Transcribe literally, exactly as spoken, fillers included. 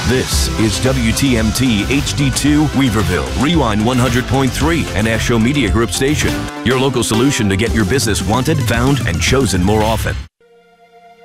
This is W T M T H D two Weaverville, Rewind one hundred point three, an Asho Media Group station. Your local solution to get your business wanted, found, and chosen more often.